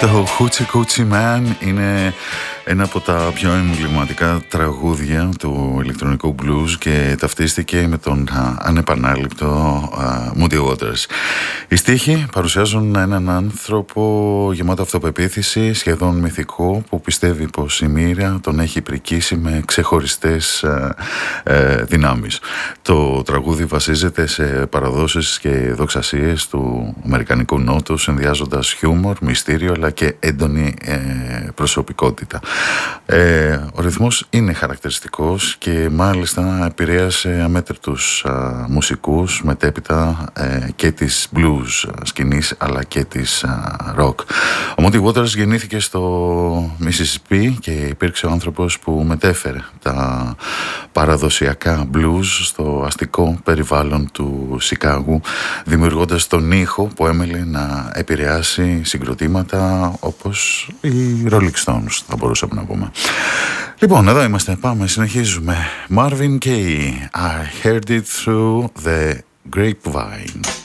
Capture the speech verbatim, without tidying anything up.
Το Hoochie Coochie Man είναι ένα από τα πιο εμβληματικά τραγούδια του ηλεκτρονικού blues και ταυτίστηκε με τον α, ανεπανάληπτο α, Muddy Waters. Οι στίχοι παρουσιάζουν έναν άνθρωπο γεμάτο αυτοπεποίθηση, σχεδόν μυθικό, που πιστεύει πως η μοίρα τον έχει πρικήσει με ξεχωριστές α, ε, δυνάμεις. Το τραγούδι βασίζεται σε παραδόσεις και δοξασίες του αμερικανικού νότου, συνδυάζοντας χιούμορ, μυστήριο αλλά και έντονη ε, προσωπικότητα. Ε, ο ρυθμός είναι χαρακτηριστικός και μάλιστα επηρέασε αμέτρητους α, μουσικούς μετέπειτα ε, και της blues σκηνής αλλά και της α, rock. Ο Muddy Waters γεννήθηκε στο Mississippi και υπήρξε ο άνθρωπος που μετέφερε τα παραδοσιακά blues στο αστικό περιβάλλον του Σικάγου, δημιουργώντας τον ήχο που έμελε να επηρεάσει συγκροτήματα όπως οι Rolling Stones, θα μπορούσαμε να πούμε. Λοιπόν, εδώ είμαστε, πάμε, συνεχίζουμε. Marvin Gaye, I heard it through the grapevine.